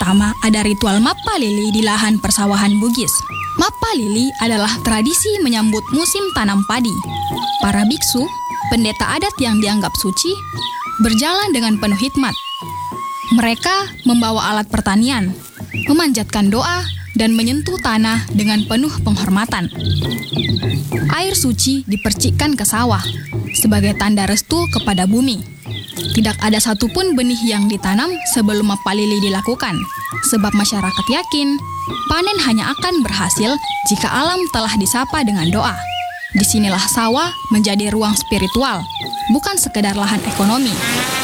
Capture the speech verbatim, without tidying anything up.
pertama ada ritual Mappalili di lahan persawahan Bugis. Mappalili adalah tradisi menyambut musim tanam padi. Para biksu, pendeta adat yang dianggap suci, berjalan dengan penuh hikmat. Mereka membawa alat pertanian, memanjatkan doa, dan menyentuh tanah dengan penuh penghormatan. Air suci dipercikkan ke sawah sebagai tanda restu kepada bumi. Tidak ada satupun benih yang ditanam sebelum Mappalili dilakukan, sebab masyarakat yakin panen hanya akan berhasil jika alam telah disapa dengan doa. Disinilah sawah menjadi ruang spiritual, bukan sekedar lahan ekonomi.